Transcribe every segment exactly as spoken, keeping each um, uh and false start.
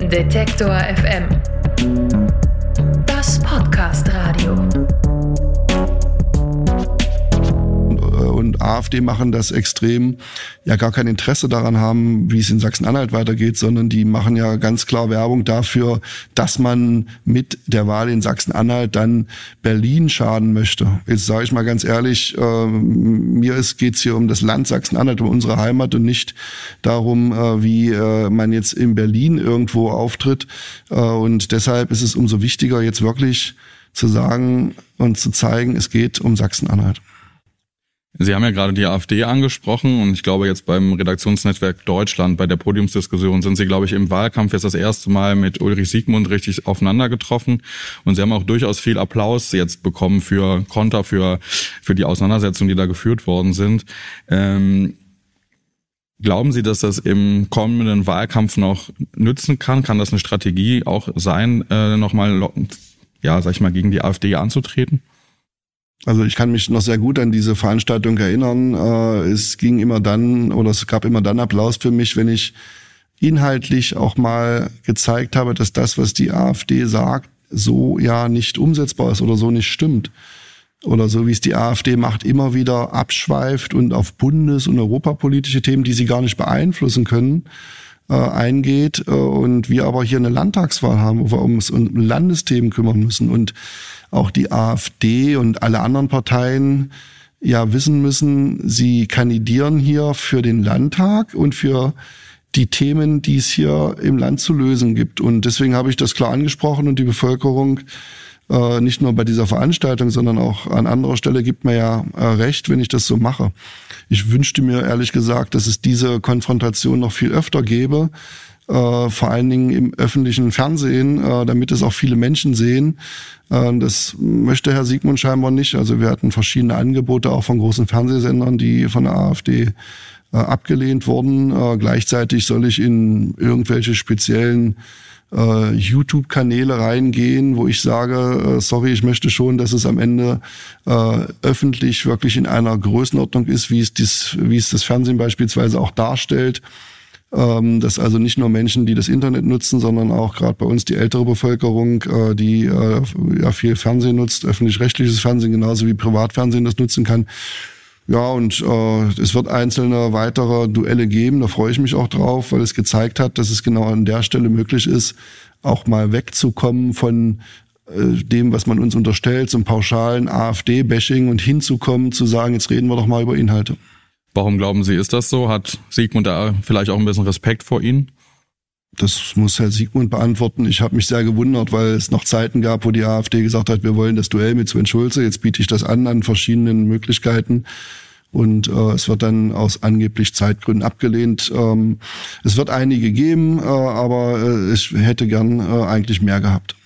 Detektor F M. Das Podcast-Radio. Und AfD machen das extrem, ja gar kein Interesse daran haben, wie es in Sachsen-Anhalt weitergeht, sondern die machen ja ganz klar Werbung dafür, dass man mit der Wahl in Sachsen-Anhalt dann Berlin schaden möchte. Jetzt sage ich mal ganz ehrlich, äh, mir geht es hier um das Land Sachsen-Anhalt, um unsere Heimat und nicht darum, äh, wie äh, man jetzt in Berlin irgendwo auftritt. Äh, und deshalb ist es umso wichtiger, jetzt wirklich zu sagen und zu zeigen, es geht um Sachsen-Anhalt. Sie haben ja gerade die AfD angesprochen und ich glaube jetzt beim Redaktionsnetzwerk Deutschland bei der Podiumsdiskussion sind Sie, glaube ich, im Wahlkampf jetzt das erste Mal mit Ulrich Siegmund richtig aufeinander getroffen und Sie haben auch durchaus viel Applaus jetzt bekommen für Konter, für für die Auseinandersetzungen, die da geführt worden sind. Ähm, glauben Sie, dass das im kommenden Wahlkampf noch nützen kann? Kann das eine Strategie auch sein, äh, nochmal, ja, sag ich mal, gegen die AfD anzutreten? Also ich kann mich noch sehr gut an diese Veranstaltung erinnern. Es ging immer dann, oder es gab immer dann Applaus für mich, wenn ich inhaltlich auch mal gezeigt habe, dass das, was die AfD sagt, so ja nicht umsetzbar ist oder so nicht stimmt. Oder so wie es die AfD macht, immer wieder abschweift und auf bundes- und europapolitische Themen, die sie gar nicht beeinflussen können, äh, eingeht. Und wir aber hier eine Landtagswahl haben, wo wir uns um Landesthemen kümmern müssen. Und auch die AfD und alle anderen Parteien ja wissen müssen, sie kandidieren hier für den Landtag und für die Themen, die es hier im Land zu lösen gibt. Und deswegen habe ich das klar angesprochen und die Bevölkerung äh, nicht nur bei dieser Veranstaltung, sondern auch an anderer Stelle gibt mir ja äh, recht, wenn ich das so mache. Ich wünschte mir ehrlich gesagt, dass es diese Konfrontation noch viel öfter gäbe, äh, vor allen Dingen im öffentlichen Fernsehen, äh, damit es auch viele Menschen sehen. Äh, das möchte Herr Siegmund scheinbar nicht. Also wir hatten verschiedene Angebote auch von großen Fernsehsendern, die von der AfD äh, abgelehnt wurden. Äh, gleichzeitig soll ich in irgendwelche speziellen äh, YouTube-Kanäle reingehen, wo ich sage, äh, sorry, ich möchte schon, dass es am Ende äh, öffentlich wirklich in einer Größenordnung ist, wie es, dies, wie es das Fernsehen beispielsweise auch darstellt. Dass also nicht nur Menschen, die das Internet nutzen, sondern auch gerade bei uns die ältere Bevölkerung, die ja viel Fernsehen nutzt, öffentlich-rechtliches Fernsehen genauso wie Privatfernsehen das nutzen kann. Ja, und äh, es wird einzelne weitere Duelle geben, da freue ich mich auch drauf, weil es gezeigt hat, dass es genau an der Stelle möglich ist, auch mal wegzukommen von äh, dem, was man uns unterstellt, zum pauschalen AfD-Bashing und hinzukommen, zu sagen, jetzt reden wir doch mal über Inhalte. Warum glauben Sie, ist das so? Hat Siegmund da vielleicht auch ein bisschen Respekt vor Ihnen? Das muss Herr Siegmund beantworten. Ich habe mich sehr gewundert, weil es noch Zeiten gab, wo die AfD gesagt hat, wir wollen das Duell mit Sven Schulze. Jetzt biete ich das an an verschiedenen Möglichkeiten. Und äh, es wird dann aus angeblich Zeitgründen abgelehnt. Ähm, es wird einige geben, äh, aber äh, ich hätte gern äh, eigentlich mehr gehabt.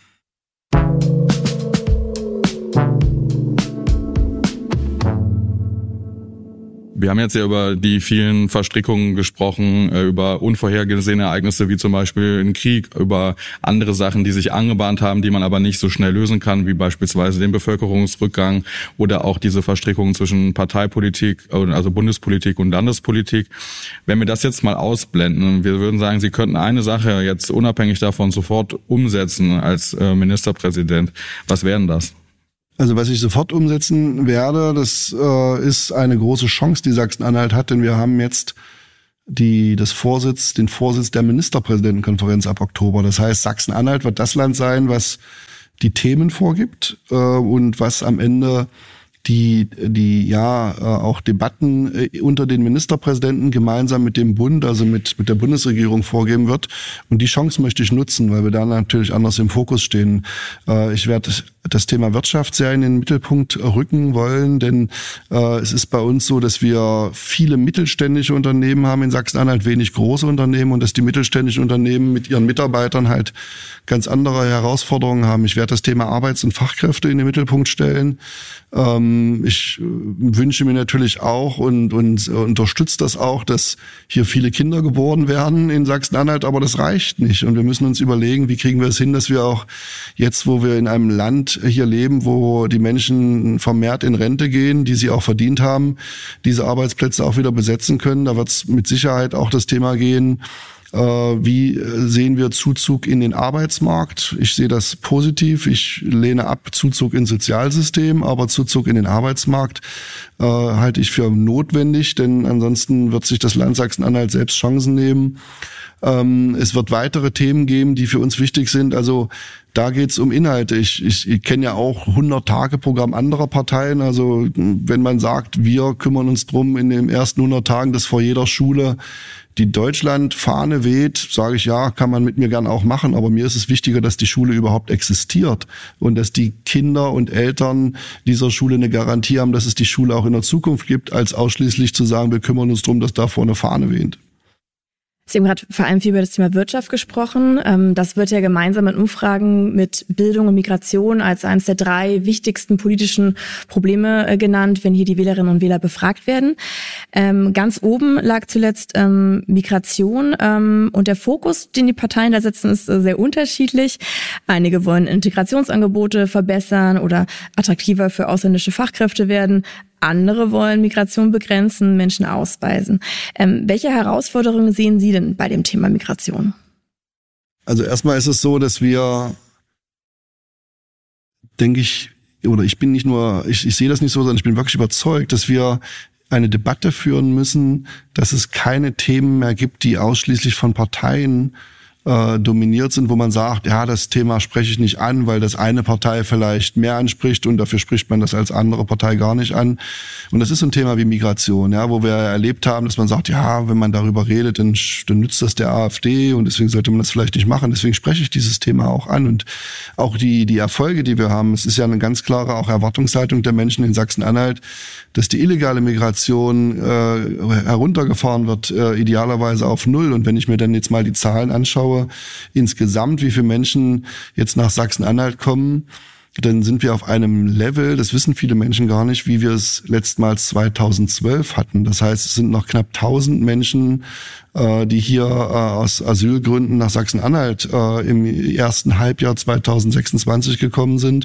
Wir haben jetzt ja über die vielen Verstrickungen gesprochen, über unvorhergesehene Ereignisse wie zum Beispiel einen Krieg, über andere Sachen, die sich angebahnt haben, die man aber nicht so schnell lösen kann, wie beispielsweise den Bevölkerungsrückgang oder auch diese Verstrickungen zwischen Parteipolitik, also Bundespolitik und Landespolitik. Wenn wir das jetzt mal ausblenden, wir würden sagen, Sie könnten eine Sache jetzt unabhängig davon sofort umsetzen als Ministerpräsident. Was wäre denn das? Also was ich sofort umsetzen werde, das äh, ist eine große Chance, die Sachsen-Anhalt hat, denn wir haben jetzt die das Vorsitz, den Vorsitz der Ministerpräsidentenkonferenz ab Oktober. Das heißt, Sachsen-Anhalt wird das Land sein, was die Themen vorgibt äh, und was am Ende die die ja äh, auch Debatten äh, unter den Ministerpräsidenten gemeinsam mit dem Bund, also mit mit der Bundesregierung vorgeben wird. Und die Chance möchte ich nutzen, weil wir da natürlich anders im Fokus stehen. Äh, ich werde das Thema Wirtschaft sehr in den Mittelpunkt rücken wollen, denn äh, es ist bei uns so, dass wir viele mittelständische Unternehmen haben in Sachsen-Anhalt, wenig große Unternehmen und dass die mittelständischen Unternehmen mit ihren Mitarbeitern halt ganz andere Herausforderungen haben. Ich werde das Thema Arbeits- und Fachkräfte in den Mittelpunkt stellen. Ähm, ich wünsche mir natürlich auch und, und unterstütze das auch, dass hier viele Kinder geboren werden in Sachsen-Anhalt, aber das reicht nicht. Und wir müssen uns überlegen, wie kriegen wir es hin, dass wir auch jetzt, wo wir in einem Land hier leben, wo die Menschen vermehrt in Rente gehen, die sie auch verdient haben, diese Arbeitsplätze auch wieder besetzen können. Da wird es mit Sicherheit auch das Thema gehen, Wie sehen wir Zuzug in den Arbeitsmarkt? Ich sehe das positiv. Ich lehne ab Zuzug ins Sozialsystem, aber Zuzug in den Arbeitsmarkt äh, halte ich für notwendig, denn ansonsten wird sich das Land Sachsen-Anhalt selbst Chancen nehmen. Ähm, es wird weitere Themen geben, die für uns wichtig sind. Also da geht's um Inhalte. Ich, ich, ich kenne ja auch hundert-Tage-Programm anderer Parteien. Also wenn man sagt, wir kümmern uns drum in den ersten hundert Tagen, dass vor jeder Schule die Deutschland-Fahne weht, sage ich, ja, kann man mit mir gern auch machen, aber mir ist es wichtiger, dass die Schule überhaupt existiert und dass die Kinder und Eltern dieser Schule eine Garantie haben, dass es die Schule auch in der Zukunft gibt, als ausschließlich zu sagen, wir kümmern uns drum, dass da vorne Fahne weht. Sie haben gerade vor allem viel über das Thema Wirtschaft gesprochen. Das wird ja gemeinsam in Umfragen mit Bildung und Migration als eines der drei wichtigsten politischen Probleme genannt, wenn hier die Wählerinnen und Wähler befragt werden. Ganz oben lag zuletzt Migration und der Fokus, den die Parteien da setzen, ist sehr unterschiedlich. Einige wollen Integrationsangebote verbessern oder attraktiver für ausländische Fachkräfte werden. Andere wollen Migration begrenzen, Menschen ausweisen. Ähm, welche Herausforderungen sehen Sie denn bei dem Thema Migration? Also erstmal ist es so, dass wir, denke ich, oder ich bin nicht nur, ich, ich sehe das nicht so, sondern ich bin wirklich überzeugt, dass wir eine Debatte führen müssen, dass es keine Themen mehr gibt, die ausschließlich von Parteien äh, dominiert sind, wo man sagt, ja, das Thema spreche ich nicht an, weil das eine Partei vielleicht mehr anspricht und dafür spricht man das als andere Partei gar nicht an. Und das ist so ein Thema wie Migration, ja, wo wir erlebt haben, dass man sagt, ja, wenn man darüber redet, dann, dann nützt das der AfD und deswegen sollte man das vielleicht nicht machen. Deswegen spreche ich dieses Thema auch an und auch die die Erfolge, die wir haben. Es ist ja eine ganz klare auch Erwartungshaltung der Menschen in Sachsen-Anhalt, dass die illegale Migration äh, heruntergefahren wird, äh, idealerweise auf null. Und wenn ich mir dann jetzt mal die Zahlen anschaue, insgesamt, wie viele Menschen jetzt nach Sachsen-Anhalt kommen, dann sind wir auf einem Level, das wissen viele Menschen gar nicht, wie wir es letztmals zweitausendzwölf hatten. Das heißt, es sind noch knapp tausend Menschen, äh, die hier äh, aus Asylgründen nach Sachsen-Anhalt äh, im ersten Halbjahr zweitausendsechsundzwanzig gekommen sind.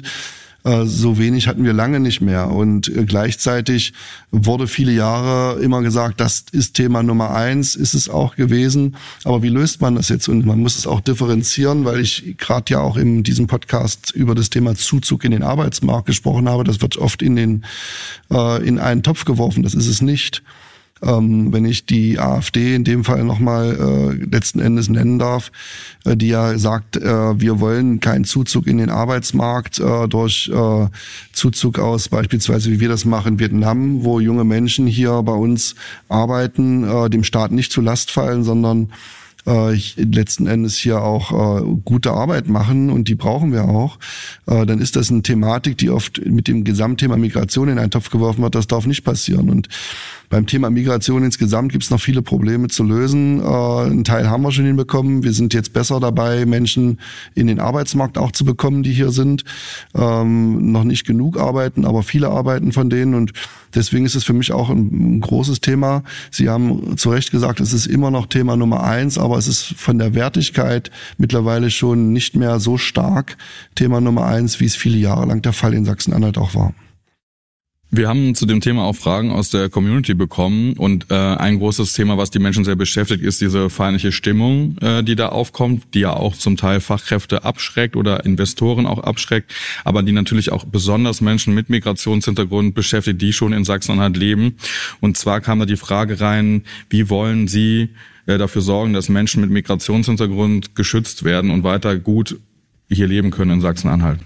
So wenig hatten wir lange nicht mehr. Und gleichzeitig wurde viele Jahre immer gesagt, das ist Thema Nummer eins, ist es auch gewesen. Aber wie löst man das jetzt? Und man muss es auch differenzieren, weil ich gerade ja auch in diesem Podcast über das Thema Zuzug in den Arbeitsmarkt gesprochen habe. Das wird oft in den äh, in einen Topf geworfen. Das ist es nicht. Ähm, wenn ich die AfD in dem Fall nochmal äh, letzten Endes nennen darf, äh, die ja sagt, äh, wir wollen keinen Zuzug in den Arbeitsmarkt äh, durch äh, Zuzug aus beispielsweise, wie wir das machen in Vietnam, wo junge Menschen hier bei uns arbeiten, äh, dem Staat nicht zur Last fallen, sondern äh, letzten Endes hier auch äh, gute Arbeit machen und die brauchen wir auch, äh, dann ist das eine Thematik, die oft mit dem Gesamtthema Migration in einen Topf geworfen wird. Das darf nicht passieren. Und beim Thema Migration insgesamt gibt es noch viele Probleme zu lösen. Äh, einen Teil haben wir schon hinbekommen. Wir sind jetzt besser dabei, Menschen in den Arbeitsmarkt auch zu bekommen, die hier sind. Ähm, noch nicht genug arbeiten, aber viele arbeiten von denen. Und deswegen ist es für mich auch ein, ein großes Thema. Sie haben zu Recht gesagt, es ist immer noch Thema Nummer eins, aber es ist von der Wertigkeit mittlerweile schon nicht mehr so stark Thema Nummer eins, wie es viele Jahre lang der Fall in Sachsen-Anhalt auch war. Wir haben zu dem Thema auch Fragen aus der Community bekommen und äh, ein großes Thema, was die Menschen sehr beschäftigt, ist diese feindliche Stimmung, äh, die da aufkommt, die ja auch zum Teil Fachkräfte abschreckt oder Investoren auch abschreckt, aber die natürlich auch besonders Menschen mit Migrationshintergrund beschäftigt, die schon in Sachsen-Anhalt leben. Und zwar kam da die Frage rein, wie wollen Sie äh, dafür sorgen, dass Menschen mit Migrationshintergrund geschützt werden und weiter gut hier leben können in Sachsen-Anhalt?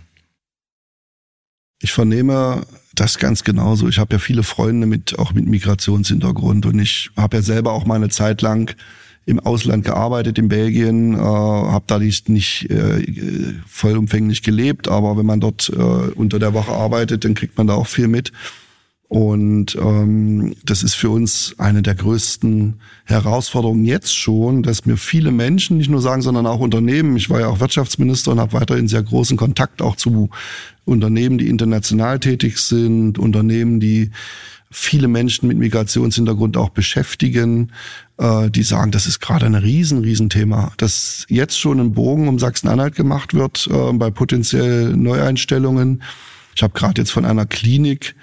Ich vernehme das ganz genauso. Ich habe ja viele Freunde mit auch mit Migrationshintergrund und ich habe ja selber auch mal eine Zeit lang im Ausland gearbeitet, in Belgien, äh, habe da nicht, nicht äh, vollumfänglich gelebt, aber wenn man dort äh, unter der Woche arbeitet, dann kriegt man da auch viel mit. Und ähm, das ist für uns eine der größten Herausforderungen jetzt schon, dass mir viele Menschen nicht nur sagen, sondern auch Unternehmen. Ich war ja auch Wirtschaftsminister und habe weiterhin sehr großen Kontakt auch zu Unternehmen, die international tätig sind, Unternehmen, die viele Menschen mit Migrationshintergrund auch beschäftigen, äh, die sagen, das ist gerade ein riesen, riesen Thema, dass jetzt schon ein Bogen um Sachsen-Anhalt gemacht wird äh, bei potenziell Neueinstellungen. Ich habe gerade jetzt von einer Klinik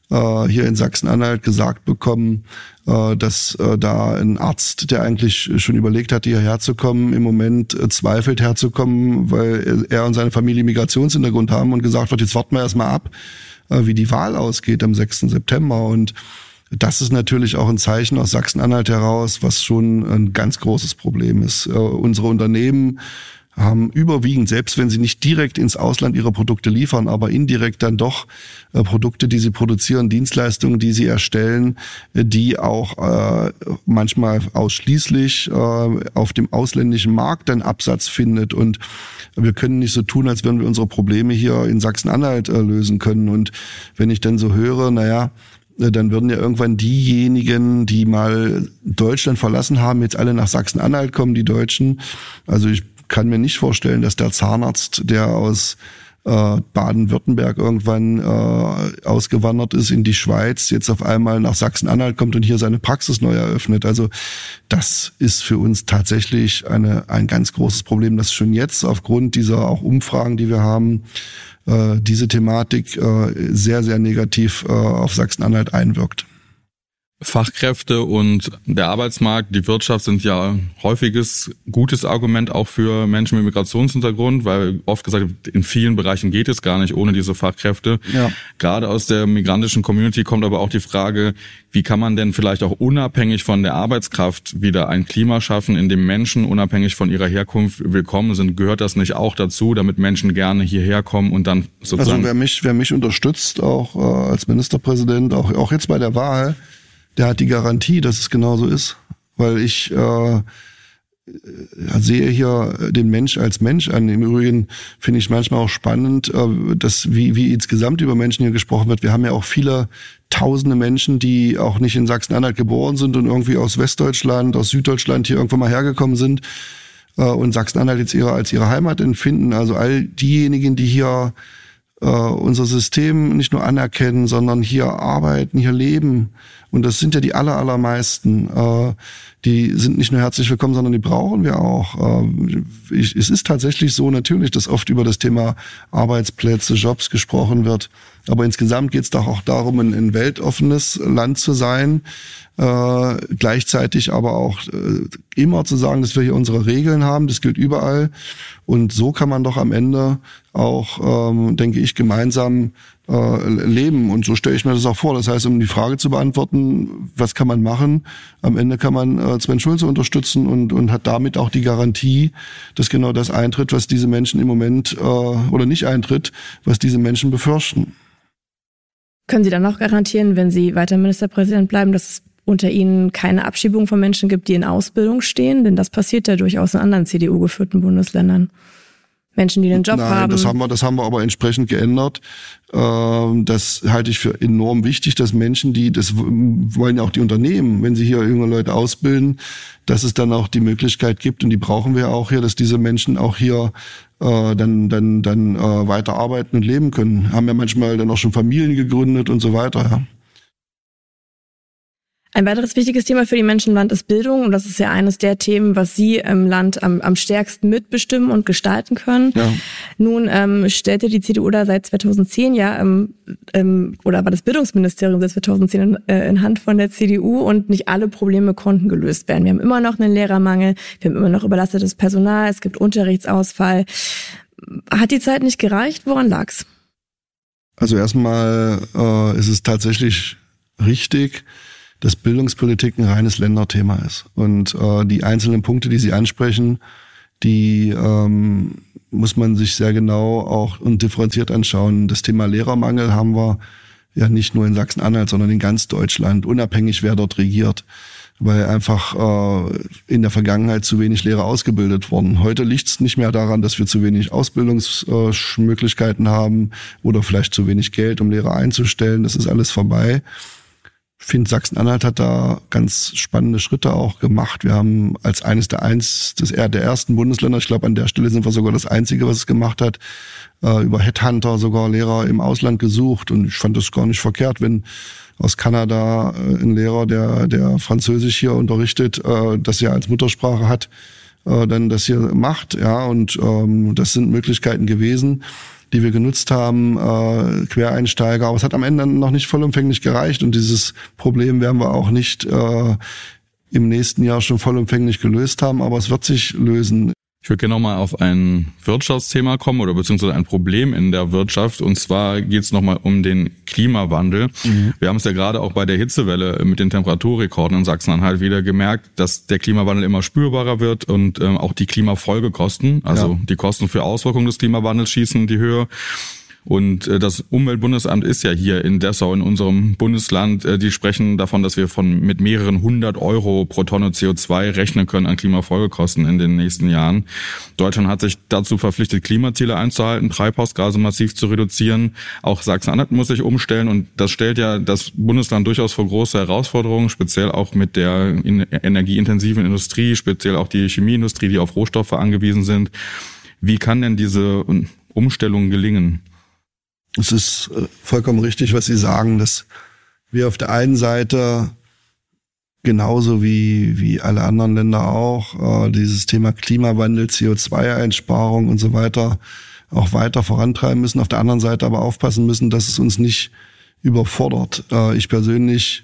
äh, hier in Sachsen-Anhalt gesagt bekommen, äh, dass äh, da ein Arzt, der eigentlich schon überlegt hatte, hierher zu kommen, im Moment äh, zweifelt herzukommen, weil er und seine Familie Migrationshintergrund haben und gesagt wird, jetzt warten wir erstmal ab, äh, wie die Wahl ausgeht am sechsten September. Und das ist natürlich auch ein Zeichen aus Sachsen-Anhalt heraus, was schon ein ganz großes Problem ist. Äh, unsere Unternehmen haben überwiegend, selbst wenn sie nicht direkt ins Ausland ihre Produkte liefern, aber indirekt dann doch äh, Produkte, die sie produzieren, Dienstleistungen, die sie erstellen, äh, die auch äh, manchmal ausschließlich äh, auf dem ausländischen Markt dann Absatz findet. Und wir können nicht so tun, als würden wir unsere Probleme hier in Sachsen-Anhalt äh, lösen können. Und wenn ich dann so höre, naja, dann würden ja irgendwann diejenigen, die mal Deutschland verlassen haben, jetzt alle nach Sachsen-Anhalt kommen, die Deutschen. Also ich kann mir nicht vorstellen, dass der Zahnarzt, der aus äh, Baden-Württemberg irgendwann äh, ausgewandert ist in die Schweiz, jetzt auf einmal nach Sachsen-Anhalt kommt und hier seine Praxis neu eröffnet. Also das ist für uns tatsächlich eine, ein ganz großes Problem, das schon jetzt aufgrund dieser auch Umfragen, die wir haben, diese Thematik äh, sehr, sehr negativ äh, auf Sachsen-Anhalt einwirkt. Fachkräfte und der Arbeitsmarkt, die Wirtschaft sind ja häufiges gutes Argument auch für Menschen mit Migrationshintergrund, weil oft gesagt, in vielen Bereichen geht es gar nicht ohne diese Fachkräfte. Ja. Gerade aus der migrantischen Community kommt aber auch die Frage, wie kann man denn vielleicht auch unabhängig von der Arbeitskraft wieder ein Klima schaffen, in dem Menschen unabhängig von ihrer Herkunft willkommen sind? Gehört das nicht auch dazu, damit Menschen gerne hierher kommen und dann sozusagen... Also wer mich, wer mich unterstützt, auch äh, als Ministerpräsident, auch, auch jetzt bei der Wahl, der hat die Garantie, dass es genauso ist. Weil ich äh, sehe hier den Mensch als Mensch an. Im Übrigen finde ich manchmal auch spannend, äh, dass wie, wie insgesamt über Menschen hier gesprochen wird. Wir haben ja auch viele tausende Menschen, die auch nicht in Sachsen-Anhalt geboren sind und irgendwie aus Westdeutschland, aus Süddeutschland hier irgendwann mal hergekommen sind äh, und Sachsen-Anhalt jetzt ihre, als ihre Heimat empfinden. Also all diejenigen, die hier äh, unser System nicht nur anerkennen, sondern hier arbeiten, hier leben. Und das sind ja die aller, allermeisten. Äh, die sind nicht nur herzlich willkommen, sondern die brauchen wir auch. Äh, ich, es ist tatsächlich so natürlich, dass oft über das Thema Arbeitsplätze, Jobs gesprochen wird. Aber insgesamt geht es doch auch darum, ein, ein weltoffenes Land zu sein. Äh, gleichzeitig aber auch äh, immer zu sagen, dass wir hier unsere Regeln haben. Das gilt überall. Und so kann man doch am Ende auch, ähm, denke ich, gemeinsam äh, leben. Und so stelle ich mir das auch vor. Das heißt, um die Frage zu beantworten, was kann man machen? Am Ende kann man äh, Sven Schulze unterstützen und, und hat damit auch die Garantie, dass genau das eintritt, was diese Menschen im Moment äh, oder nicht eintritt, was diese Menschen befürchten. Können Sie dann auch garantieren, wenn Sie weiter Ministerpräsident bleiben, dass es unter Ihnen keine Abschiebung von Menschen gibt, die in Ausbildung stehen? Denn das passiert ja durchaus in anderen C D U-geführten Bundesländern. Menschen, die einen Job Nein, haben. Das haben wir, das haben wir aber entsprechend geändert. Das halte ich für enorm wichtig, dass Menschen, die, das wollen ja auch die Unternehmen, wenn sie hier junge Leute ausbilden, dass es dann auch die Möglichkeit gibt, und die brauchen wir auch hier, dass diese Menschen auch hier äh, dann dann dann äh, weiter arbeiten und leben können. Haben ja manchmal dann auch schon Familien gegründet und so weiter. Ja. Ein weiteres wichtiges Thema für die Menschen im Land ist Bildung. Und das ist ja eines der Themen, was Sie im Land am, am stärksten mitbestimmen und gestalten können. Ja. Nun ähm, stellte die C D U da seit zweitausendzehn ja, ähm, ähm, oder war das Bildungsministerium seit zweitausendzehn in, äh, in Hand von der C D U, und nicht alle Probleme konnten gelöst werden. Wir haben immer noch einen Lehrermangel, wir haben immer noch überlastetes Personal, es gibt Unterrichtsausfall. Hat die Zeit nicht gereicht? Woran lag's? Also erstmal äh, ist es tatsächlich richtig, dass Bildungspolitik ein reines Länderthema ist. Und äh, die einzelnen Punkte, die Sie ansprechen, die ähm, muss man sich sehr genau auch und differenziert anschauen. Das Thema Lehrermangel haben wir ja nicht nur in Sachsen-Anhalt, sondern in ganz Deutschland, unabhängig wer dort regiert, weil einfach äh, in der Vergangenheit zu wenig Lehrer ausgebildet wurden. Heute liegt es nicht mehr daran, dass wir zu wenig Ausbildungsmöglichkeiten äh, haben oder vielleicht zu wenig Geld, um Lehrer einzustellen. Das ist alles vorbei. Ich finde, Sachsen-Anhalt hat da ganz spannende Schritte auch gemacht. Wir haben als eines der eins des der ersten Bundesländer, ich glaube an der Stelle sind wir sogar das Einzige, was es gemacht hat, äh, über Headhunter sogar Lehrer im Ausland gesucht. Und ich fand das gar nicht verkehrt, wenn aus Kanada äh, ein Lehrer, der der Französisch hier unterrichtet, äh, das ja als Muttersprache hat, äh, dann das hier macht. Ja, und ähm, das sind Möglichkeiten gewesen. die wir genutzt haben, äh, Quereinsteiger. Aber es hat am Ende noch nicht vollumfänglich gereicht und dieses Problem werden wir auch nicht äh, im nächsten Jahr schon vollumfänglich gelöst haben, aber es wird sich lösen. Ich würde gerne nochmal auf ein Wirtschaftsthema kommen oder beziehungsweise ein Problem in der Wirtschaft. Und zwar geht es nochmal um den Klimawandel. Mhm. Wir haben es ja gerade auch bei der Hitzewelle mit den Temperaturrekorden in Sachsen-Anhalt wieder gemerkt, dass der Klimawandel immer spürbarer wird und ähm, auch die Klimafolgekosten, also ja. die Kosten für Auswirkungen des Klimawandels schießen in die Höhe. Und das Umweltbundesamt ist ja hier in Dessau, in unserem Bundesland. Die sprechen davon, dass wir von mit mehreren hundert Euro pro Tonne C O zwei rechnen können an Klimafolgekosten in den nächsten Jahren. Deutschland hat sich dazu verpflichtet, Klimaziele einzuhalten, Treibhausgase massiv zu reduzieren. Auch Sachsen-Anhalt muss sich umstellen. Und das stellt ja das Bundesland durchaus vor große Herausforderungen, speziell auch mit der energieintensiven Industrie, speziell auch die Chemieindustrie, die auf Rohstoffe angewiesen sind. Wie kann denn diese Umstellung gelingen? Es ist vollkommen richtig, was Sie sagen, dass wir auf der einen Seite genauso wie wie alle anderen Länder auch äh, dieses Thema Klimawandel, C O zwei Einsparung und so weiter auch weiter vorantreiben müssen. Auf der anderen Seite aber aufpassen müssen, dass es uns nicht überfordert. Äh, ich persönlich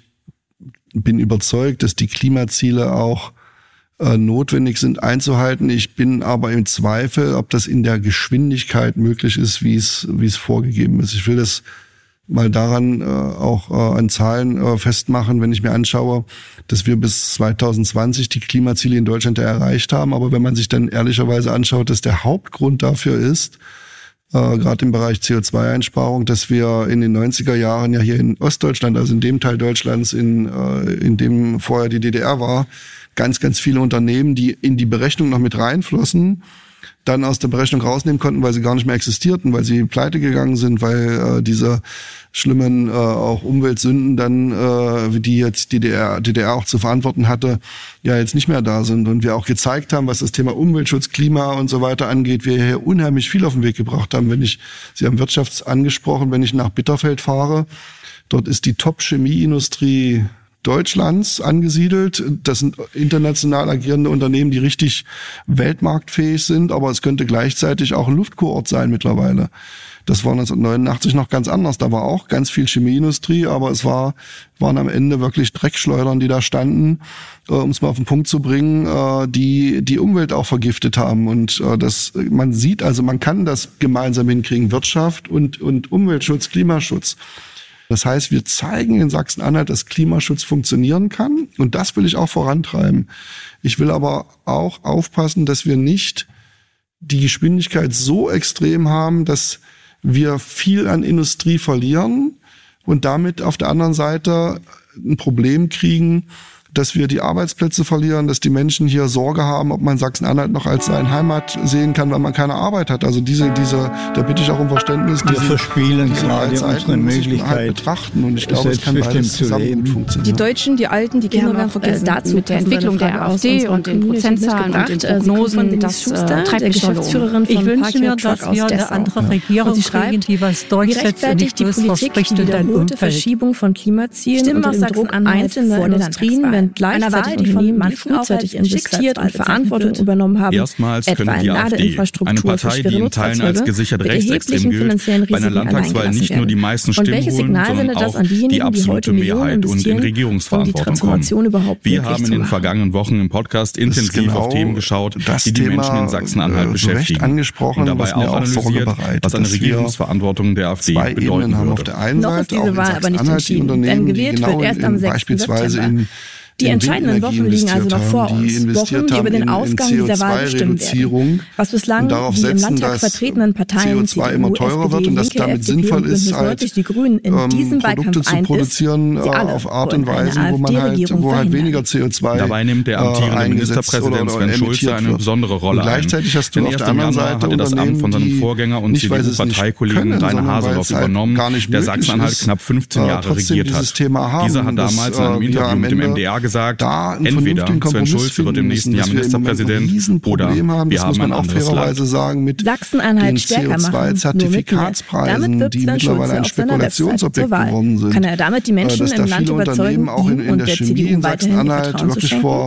bin überzeugt, dass die Klimaziele auch äh, notwendig sind einzuhalten. Ich bin aber im Zweifel, ob das in der Geschwindigkeit möglich ist, wie es wie es vorgegeben ist. Ich will das mal daran äh, auch äh, an Zahlen äh, festmachen, wenn ich mir anschaue, dass wir bis zwanzig zwanzig die Klimaziele in Deutschland ja erreicht haben. Aber wenn man sich dann ehrlicherweise anschaut, dass der Hauptgrund dafür ist, äh, gerade im Bereich C O zwei Einsparung, dass wir in den neunziger Jahren ja hier in Ostdeutschland, also in dem Teil Deutschlands, in, äh, in dem vorher die D D R war, ganz, ganz viele Unternehmen, die in die Berechnung noch mit reinflossen, dann aus der Berechnung rausnehmen konnten, weil sie gar nicht mehr existierten, weil sie pleite gegangen sind, weil äh, diese schlimmen äh, auch Umweltsünden dann, äh, die jetzt die D D R, D D R auch zu verantworten hatte, ja jetzt nicht mehr da sind. Und wir auch gezeigt haben, was das Thema Umweltschutz, Klima und so weiter angeht, wir hier unheimlich viel auf den Weg gebracht haben. Wenn ich, Sie haben Wirtschafts angesprochen, wenn ich nach Bitterfeld fahre, dort ist die Top-Chemieindustrie Deutschlands angesiedelt. Das sind international agierende Unternehmen, die richtig weltmarktfähig sind, aber es könnte gleichzeitig auch ein Luftkurort sein mittlerweile. Das war neunzehnhundertneunundachtzig noch ganz anders. Da war auch ganz viel Chemieindustrie, aber es war waren am Ende wirklich Dreckschleudern, die da standen, äh, um es mal auf den Punkt zu bringen, äh, die die Umwelt auch vergiftet haben. Und äh, das man sieht, also man kann das gemeinsam hinkriegen, Wirtschaft und und Umweltschutz, Klimaschutz. Das heißt, wir zeigen in Sachsen-Anhalt, dass Klimaschutz funktionieren kann. Und das will ich auch vorantreiben. Ich will aber auch aufpassen, dass wir nicht die Geschwindigkeit so extrem haben, dass wir viel an Industrie verlieren und damit auf der anderen Seite ein Problem kriegen, dass wir die Arbeitsplätze verlieren, dass die Menschen hier Sorge haben, ob man Sachsen-Anhalt noch als seine Heimat sehen kann, weil man keine Arbeit hat. Also diese, diese, da bitte ich auch um Verständnis. Wir verspielen gerade unsere Möglichkeit, halt betrachten. Und ich glaube, es kann beides zusammen gut funktionieren. Die Deutschen, die Alten, die Kinder werden vergessen. Dazu mit der Entwicklung der AfD und den Prozentzahlen und den Prognosen, das äh, treibt mich schon. Ich wünsche mir, dass wir eine andere Regierung kriegen, die was durchsetzt und nicht bloß verspricht und dann umfällt. Verschiebung von Klimazielen und dem Druck einzelner Industrien, wenn gleichzeitig die Unternehmen, die frühzeitig investiert und Verantwortung übernommen haben, erstmals etwa können in die AfD, Ladeinfrastruktur eine Partei, die in Teilen als gesichert rechtsextrem gilt, bei einer Landtagswahl nicht nur die meisten Stimmen holen, sondern auch die absolute Mehrheit und in Regierungsverantwortung kommen. Wir haben in den vergangenen Wochen im Podcast intensiv genau auf Themen geschaut, die die Menschen in Sachsen-Anhalt beschäftigen und dabei auch analysiert, was eine Regierungsverantwortung der AfD bedeuten würde. Noch ist diese Wahl aber nicht entschieden, denn gewählt wird erst am sechsten September. Die entscheidenden Wochen liegen also noch vor uns. Wochen, die über den Ausgang dieser Wahl bestimmen werden. Was bislang die im Landtag vertretenen Parteien C D U, S P D, Linke, F D P und Bündnis neunzig Die Grünen in diesem Wahlkampf eint ist, sie alle auf Art und Weise, wo man halt, wo halt weniger C O zwei Dabei nimmt der amtierende Ministerpräsident Sven Schulze eine besondere Rolle ein. Gleichzeitig hast du auf der anderen Seite hatte das Amt von seinem Vorgänger und C D U-Parteikollegen Rainer Haseloff übernommen, der Sachsen-Anhalt knapp fünfzehn Jahre regiert hat. Dieser hat damals in einem Interview mit dem M D R gesagt, entweder Sven Schulze wird im nächsten Jahr Ministerpräsident oder wir haben ein anderes Land. Sagen, mit Sachsen-Anhalt stärker machen, Zertifikatspreisen, die mittlerweile ein Spekulationsobjekt geworden sind. Kann er damit die Menschen im Land überzeugen, ihm und der C D U weiterhin ihr Vertrauen zu schenken?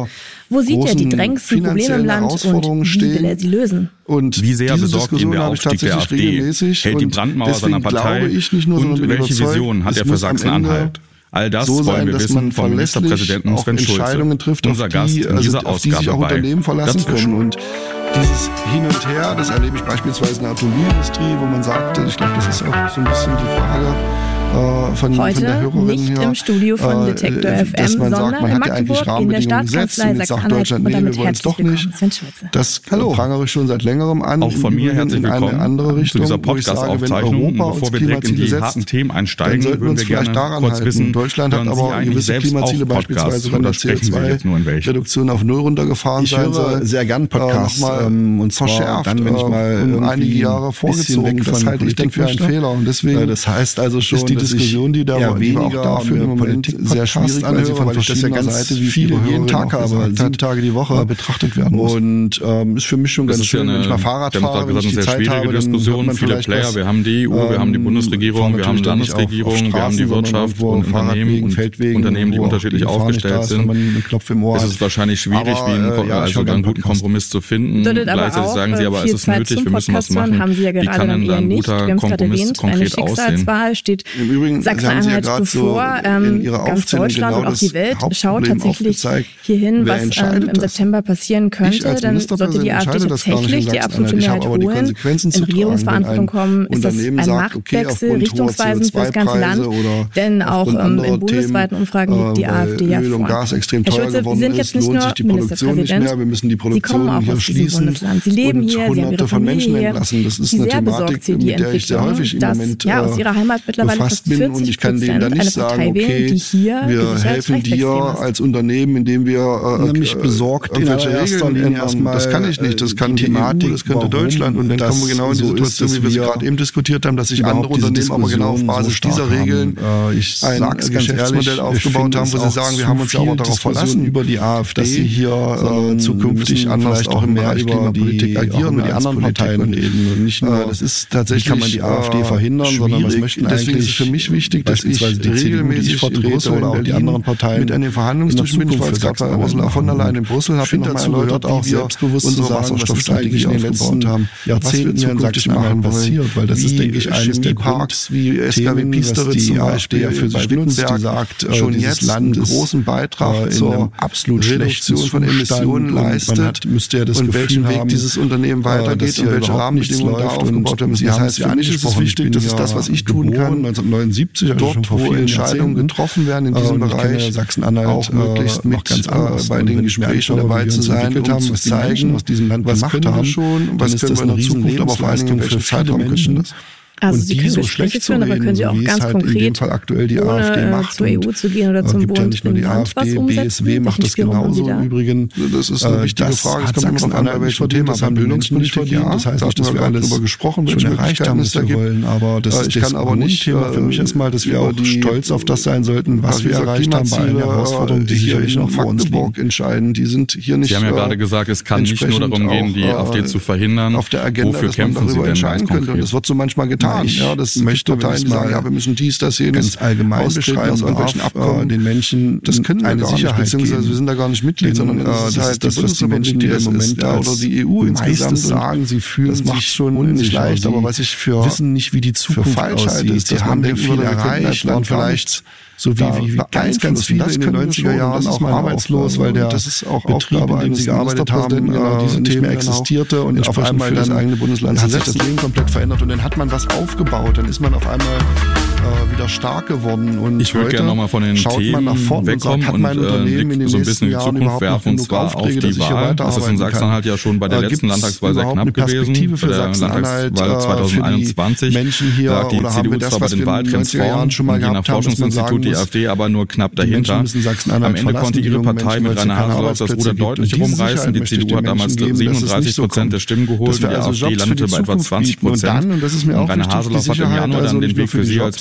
Wo sieht er die drängendsten Probleme im Land und wie will er sie lösen? Und wie sehr besorgt ihn der Aufstieg der AfD? Hält die Brandmauer seiner Partei? Ich nicht nur, und welche Vision hat er für Sachsen-Anhalt? All das so wollen sein, wir wissen vom Ministerpräsidenten Sven Schulze. Entscheidungen trifft, unser auf Gast die, in dieser also, auf die sich auch Ausgabe Unternehmen verlassen können. Und dieses Hin und Her, das erlebe ich beispielsweise in der Automobilindustrie, wo man sagt, ich glaube, das ist auch so ein bisschen die Frage äh, von, Heute von der Hörerin nicht hier, im Studio von äh, Detektor F M, sondern sagt, man in Magdeburg in der Staatskanzlei Sachsen-Anhalt und damit herzlich willkommen, Sven Schulze. Das prangere ich schon seit längerem an. Auch von mir herzlich willkommen in eine andere Richtung, zu dieser Podcast-Aufzeichnung. Bevor wir direkt in die harten Themen einsteigen, würden wir gerne kurz wissen, Deutschland hat aber gewisse Klimaziele, beispielsweise wenn der C O zwei Reduktion auf Null runtergefahren sein soll. Sehr gern Podcasts äh, ähm, und zwar verschärft, dann, wenn ich mal um einige Jahre vorgezogen. Das halte ich denke für einen Fehler und deswegen das heißt also schon, ist die Diskussion, die da eher weniger auch dafür im Moment sehr schwierig anhöre, von weil ich das ja ganz Seite, wie viele jeden Tag habe, sieben Tage die Woche betrachtet werden muss. Und ähm, ist für mich schon ganz schön, wenn ich mal Fahrrad fahre, wenn ich die Zeit habe, dann hört man viele Player. Wir haben die E U, wir haben die Bundesregierung, wir haben die Landesregierung, wir haben die Wirtschaft und Unternehmen und Unternehmen, die unterschiedlich aufgestellt sind. Es ist wahrscheinlich schwierig, wie einen, also einen guten Kompromiss zu finden. Gleichzeitig sagen sie aber, es ist nötig, wir müssen was machen. Wie kann denn ein guter Kompromiss konkret aussehen? Steht Im Übrigen Sachsen-Anhalt ja bevor, so ähm, ganz Deutschland genau und auch die Welt schaut tatsächlich hierhin, was ähm, im September passieren könnte. Dann sollte die AfD tatsächlich die absolute Mehrheit holen, in Regierungsverantwortung kommen, ist das ein Machtwechsel, richtungsweisend für das ganze Land. Denn auch ähm, in bundesweiten Umfragen liegt die AfD ja vor. Herr Schulze, Sie sind jetzt nicht nur Ministerpräsident, Sie kommen auch aus diesem Bundesland. Sie leben hier, Sie haben Ihre Familie hier, die sehr besorgt sind, die Entwicklung, dass ja aus Ihrer Heimat mittlerweile fast vierzig Prozent eine Partei wählen, die hier wir helfen dir als Unternehmen, indem wir äh, nämlich besorgt in erster Linie erstmal. Das kann ich nicht, das kann die Thematik, das könnte Deutschland und dann kommen wir genau in die Situation, wie wir sie gerade eben diskutiert haben, dass sich andere Unternehmen aber genau auf Basis dieser Regeln ein Geschäftsmodell aufgebaut haben, wo sie sagen, wir haben uns ja aber darauf verlassen über die AfD, dass sie hier zukünftig anders auch im Bereich Klimapolitik agieren mit den anderen Parteien reden und nicht nur. Das ist tatsächlich, kann man die AfD verhindern, sondern was möchten deswegen ist es für mich wichtig, dass ich regelmäßig vertrete oder auch die anderen Parteien mit an den Verhandlungstischen bin. Ich war jetzt gerade bei Ursula von der Leyen in Brüssel, habe ich dazu gehört, auch selbstbewusst unsere Wasserstoffstrategie in den letzten haben, Jahrzehnten hier in Sachsen-Anhalt passiert, weil das ist, denke ich, eines der Parks wie S K W Piesteritz zum Beispiel, ja für sich Wittenberg sagt, schon jetzt Land einen großen Beitrag zur Reduktion von Emissionen leistet und welchen Weg dieses Unternehmen weitergeht und welche Rahmenbedingungen da aufgebaut werden. Das heißt, für mich ist es wichtig, das ist das, was ich tun kann, neunzehnhundertneunundsiebzig, dort, wo Entscheidungen getroffen werden in diesem Bereich, Sachsen-Anhalt auch möglichst äh, mit ganz anders, äh, bei den Gesprächen dabei zu sein und haben, zu was zeigen, aus diesem Land was gemacht können wir haben, schon, was können wir in der Zukunft, aber vor allen Dingen in welchem Zeitraum können wir das. Also und Sie die können so Gespräche schlecht führen, zu aber können Sie auch reden, ganz halt konkret, in dem Fall aktuell die ohne AfD macht zur E U zu gehen oder zum gibt Bund ja nicht nur die im Land was AfD, umsetzen? B S W macht das genauso im Übrigen. Das ist eine wichtige Frage. Es kommt immer noch an, bei welchem Thema. Beim Bildungspolitik, ja. Das heißt nicht, dass wir alles darüber gesprochen, schon erreicht haben, was wir wollen. Aber das ist das Grundthema für mich erstmal, dass wir auch stolz auf das sein sollten, was wir erreicht haben bei allen Herausforderungen, die sicherlich noch vor uns liegen. Entscheiden. Die sind hier nicht. Sie haben ja gerade gesagt, es kann nicht nur darum gehen, die AfD zu verhindern. Auf der Agenda, dass man darüber entscheiden könnte. Und das wird so manchmal getan. Ja, das möchte Parteien sagen, ja, wir müssen dies, das, jenes ganz allgemein beschreiben aus irgendwelchen Abkommen, den Menschen das können wir eine gar Sicherheit nicht, beziehungsweise geben. wir sind da gar nicht Mitglied, sondern das ist halt das, was die Menschen, die im Moment ja, oder die E U insgesamt sagen, sie fühlen das macht sich schon nicht leicht, aber was ich für wissen nicht, wie die Zukunft falsch halte, ist, dass man denkt, viel erreicht und vielleicht so wie, wie, wie ganz, ganz viele in den neunziger Jahren auch arbeitslos, weil der das ist auch Betrieb, in dem sie gearbeitet haben, genau, diese nicht Themen mehr existierte und auf einmal das eigene Bundesland hat sich das Leben komplett verändert und dann hat man was aufgebaut, dann ist man auf einmal äh, wieder stark geworden und ich würde gerne nochmal von den Themen wegkommen und, und äh, so ein bisschen in die Zukunft werfen, und zwar auf die Wahl. Das ist in Sachsen-Anhalt ja schon bei der letzten Landtagswahl sehr knapp gewesen, bei der Landtagswahl zwanzig einundzwanzig lag die C D U zwar bei den Wahltrends vorn, je nach Forschungsinstitut die AfD aber nur knapp dahinter. Am Ende konnte ihre Partei mit Rainer Haseloff das Ruder deutlich rumreißen. Die C D U hat damals siebenunddreißig Prozent der Stimmen geholt und die AfD landete bei etwa zwanzig Prozent. Und Rainer Haseloff hat im Januar dann den Weg für sie als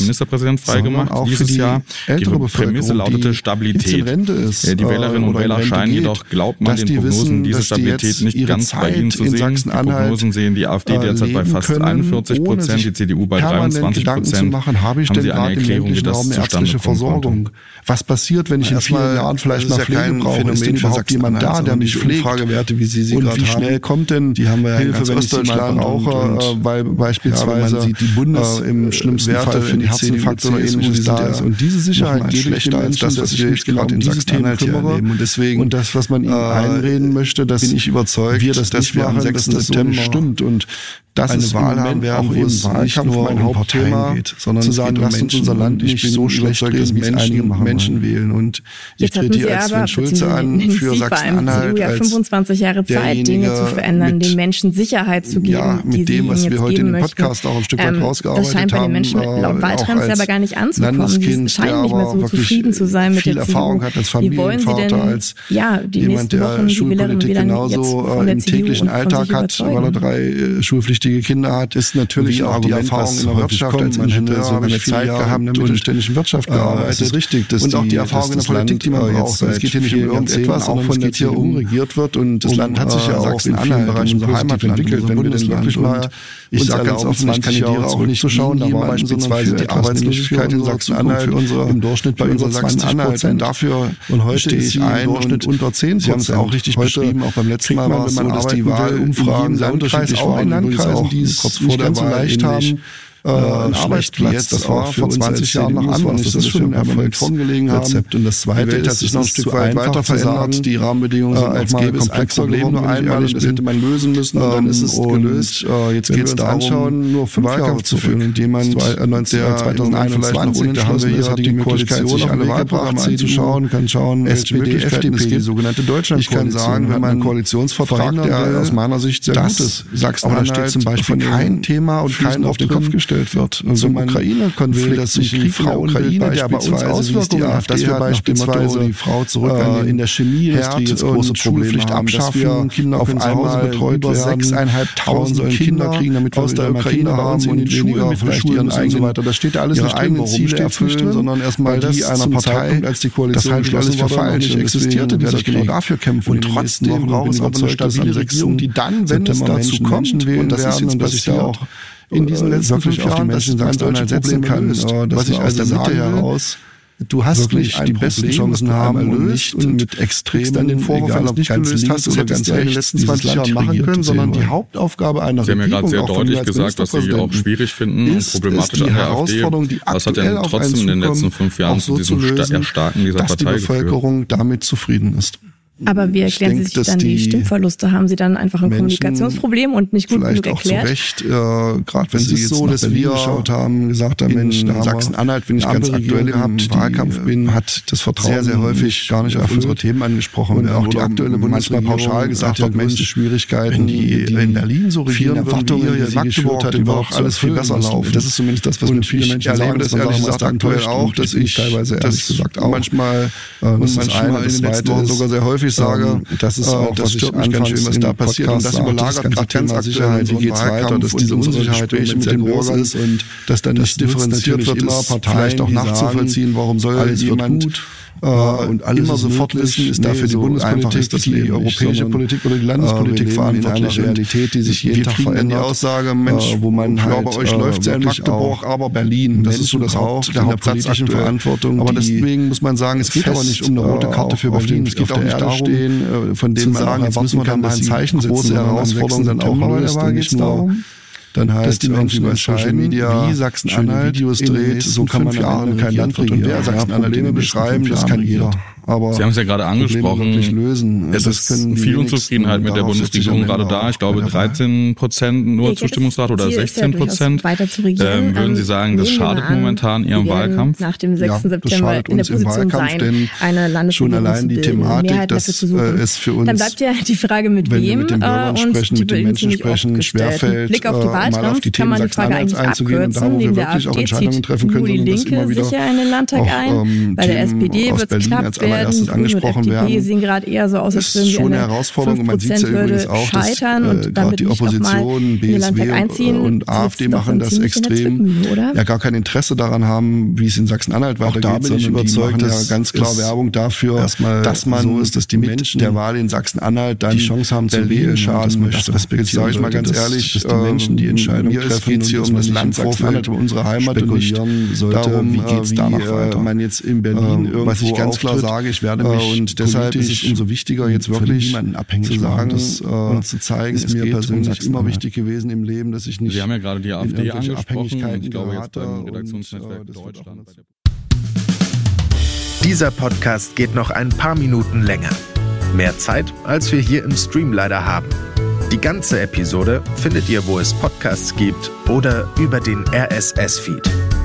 Ministerpräsident freigemacht auch dieses die Jahr. Die Prämisse lautete Stabilität. Ist, die Wählerinnen und Wähler scheinen geht, jedoch, glaubt man den Prognosen, wissen, diese Stabilität nicht ganz Zeit bei ihnen zu sehen. Die Prognosen sehen die AfD derzeit bei fast einundvierzig Prozent, die C D U bei dreiundzwanzig Prozent. Machen, habe ich Haben denn Sie eine Erklärung, wie das eine ärztliche Versorgung? Was passiert, wenn ich in vielen Jahren vielleicht mal Pflege brauche? Ist denn überhaupt jemand da, der mich pflegt? Umfragewerte, wie Sie sie und wie schnell haben, kommt denn die haben wir ja Hilfe, wenn ich sie mal brauche, weil beispielsweise ja, man sieht die Bundes äh, im schlimmsten Werte Fall für die Herzinfarkte oder ähnliches da ist. Und diese Sicherheit gebe ich den Menschen, dass ich mich gerade in Sachsen-Anhalt kümmere. Und deswegen und das, was man ihnen äh, einreden möchte, dass bin ich überzeugt, wir das nicht machen, dass das so nicht stimmt. Und das eine ist Wahl haben werden, wo es nicht nur mein um Hauptthema geht, sondern zu sagen, lasst uns unser Land nicht so schlecht reden, wie Menschen, Menschen wählen. Und ich trete hier als Sven Schulze an für Sachsen-Anhalt als fünfundzwanzig Jahre Zeit, Dinge zu verändern, den Menschen Sicherheit zu geben, ja, mit die dem, was sie wir heute in dem Podcast möchten. auch ein Stück weit ähm, rausgearbeitet haben. Das scheint bei den Menschen äh, laut Wahltrends aber gar nicht anzukommen. Sie scheinen nicht mehr so zufrieden zu sein mit viel der C D U. Erfahrung hat als Wie wollen Sie denn, als ja, die jemand, nächsten Wochen der die Wählerinnen und Schulpolitik Wähler genauso jetzt im täglichen Alltag hat, weil er drei äh, schulpflichtige Kinder hat, ist natürlich auch die Erfahrung in der Wirtschaft als Ingenieur, so eine Zeit gehabt, in der mittelständischen Wirtschaft gearbeitet. Es ist richtig, dass und auch die, die Erfahrung in der Politik, die man braucht. Es geht hier nicht um irgendetwas, auch von der C D U regiert wird und das Land hat sich ja auch in vielen Bereichen so Heimat entwickelt, wenn wir denn wirklich mal ich sage ganz offen, ich kandidiere auch nicht zurückzuschauen, da war beispielsweise die Arbeitslosigkeit in Sachsen-Anhalt im Durchschnitt bei über Sachsen-Anhalt. Dafür und heute stehe ich ein im Durchschnitt unter zehn Prozent. Sie haben es auch richtig beschrieben, auch beim letzten Mal war es so, dass die Wahlumfragen sehr unterschiedlich waren. In Landkreisen, die es kurz vor der Wahl leicht haben. Äh, ein Arbeitsplatz, jetzt, das war vor zwanzig Jahren noch anders. Das ist schon ein Erfolgsgelegen Rezept. Und das Zweite ist, hat sich noch ein Stück weit weiter verändert. Die Rahmenbedingungen sind als gäbe es ein Problem nur einmal und das hätte man lösen müssen und dann ist es gelöst. Jetzt geht es darum, nur fünf Jahre zu führen, indem man zweitausendeinundzwanzig, da haben wir hier die Möglichkeit, sich alle Wahlprogramme anzuschauen, kann schauen, S P D, F D P, die sogenannte Deutschlandkoalition. Ich kann sagen, wenn man einen Koalitionsvertrag, der aus meiner Sicht sehr gut ist, aber da steht zum Beispiel kein Thema und kein auf den Kopf gestellt wird. Und zum Ukraine-Konflikt, dass sich ein Frau Ukraine, der bei uns Auswirkungen hat, dass wir beispielsweise die Frau zurück äh, in der Chemieindustrie jetzt große Probleme haben, abschaffen, Kinder auf einmal betreut über sechseinhalbtausend Kinder kriegen, damit wir aus der Ukraine haben und weniger vielleicht ihren eigenen, so weiter. Das steht da alles nicht drin, warum Ziele erfüllen, sondern erstmal die einer Partei, als die Koalition das halte ich für falsch existierte, werde ich genau dafür kämpfen. Und trotzdem braucht es aber eine stabile Regierung, die dann, wenn es dazu kommt, und das ist jetzt passiert, in diesen letzten wirklich fünf Jahren, dass ich das solche setzen kann, löst. Was ich aus der Mitte heraus, du hast nicht die besten Chancen haben löst und mit extrem dann den Vorwurf, wenn du nicht gelöst hast, oder ganz rechts, in den letzten zwanzig Jahren machen können, sondern die Hauptaufgabe einer Sie Regierung, haben ja gerade sehr deutlich gesagt, was Sie auch schwierig finden und problematisch an der AfD. Was hat denn trotzdem in den letzten fünf Jahren zu diesem Erstarken dieser Partei geführt? Dass die Bevölkerung damit zufrieden ist. Aber wie erklären denke, Sie sich dann die, die Stimmverluste? Haben Sie dann einfach ein Menschen Kommunikationsproblem und nicht gut genug erklärt? Vielleicht auch zu Recht, äh, gerade wenn Sie jetzt so, dass wir geschaut haben, gesagt haben, Mensch, in Sachsen-Anhalt, wenn ich ganz aktuell im Wahlkampf bin, hat das Vertrauen sehr, sehr häufig gar nicht auf unsere Themen angesprochen. Und auch die aktuelle Bundesregierung manchmal pauschal gesagt hat, Mensch, Schwierigkeiten, die in Berlin so regieren, Erwartungen, die sie geschürt hat, die auch alles viel besser laufen. Das ist zumindest das, was mir viele Menschen sagen. Das erlebe das ehrlich gesagt aktuell auch, dass ich teilweise ehrlich gesagt auch manchmal und manchmal in den letzten Wochen sogar sehr häufig ich sage, das ist auch, das stört mich ganz schön, was da passiert. Und das überlagert gerade ganz aktuell, wie geht's weiter, dass diese unsere Gespräche mit den Bürgern ist und dass dann nicht differenziert wird, ist vielleicht auch nachzuvollziehen, warum soll jemand äh, und immer sofort wissen, ist dafür die Bundespolitik, dass die europäische Politik oder die Landespolitik verantwortlich. Eine Realität, die sich jeden Tag verändert. Die Aussage, Mensch, wo man halt, bei euch läuft ja in Magdeburg, aber Berlin, das ist so das Haupt der hauptpolitischen Verantwortung. Aber deswegen muss man sagen, es geht aber nicht um eine rote Karte für Berlin. Es geht auch nicht darum, von dem man sagen, jetzt müssen wir dann mal ein Zeichen setzen, große Herausforderungen dann auch löst und nicht nur dann halt dass die Menschen bei Social Media wie Sachsen-Anhalt Videos dreht, so kann man Jahre kein Land regieren. Wer Sachsen-Anhalt beschreiben, das kann jeder. Aber Sie haben es ja gerade angesprochen, lösen. es ist viel Unzufriedenheit mit der Bundesregierung gerade da. Ich glaube dreizehn Prozent nur Zustimmungsrate oder sechzehn Prozent. Ähm, würden Sie sagen, das schadet an, momentan Ihrem Wahlkampf? Nach dem sechsten Ja, September in der Position sein, eine Landesregierung zu bilden, eine Mehrheit dafür zu suchen. Ist für uns, dann bleibt ja die Frage, mit wenn wem wir mit den Bürgern äh, sprechen, und mit den Menschen sprechen, schwerfällt, Blick auf die Wahlkampf kann man die Frage eigentlich einzugehen und da, wo wir wirklich auch Entscheidungen treffen können, nur die Linke sicher in den Landtag ein. Bei der S P D wird es knapp, wer erstes angesprochen werden. Die sehen gerade eher so aus, als würden wir schon eine Herausforderung. Man sieht es ja übrigens auch, dass äh, gerade die Opposition, B S W einziehen, und AfD machen das extrem, ja gar kein Interesse daran haben, wie es in Sachsen-Anhalt weitergeht. Da bin ich überzeugt, dass ja ganz klar Werbung dafür, erstmal, dass man so ist, dass die Menschen der Wahl in Sachsen-Anhalt dann die Chance haben zu wählen, schaden möchte. Das sage ich mal ganz ehrlich, dass die Menschen die Entscheidung treffen. Es geht hier um das Land Sachsen-Anhalt, um unsere Heimat und nicht darum, wie geht's da noch weiter. Man jetzt in Berlin irgendwo, was ich ganz klar sage, ich werde mich und deshalb ist es umso wichtiger, jetzt wirklich zu sagen und zu zeigen, es mir persönlich immer wichtig gewesen im Leben, dass ich nicht Sie haben ja gerade die AfD angesprochen. Ich glaube jetzt beim Redaktionsnetzwerk Deutschland. Dieser Podcast geht noch ein paar Minuten länger. Mehr Zeit, als wir hier im Stream leider haben. Die ganze Episode findet ihr, wo es Podcasts gibt oder über den R S S-Feed.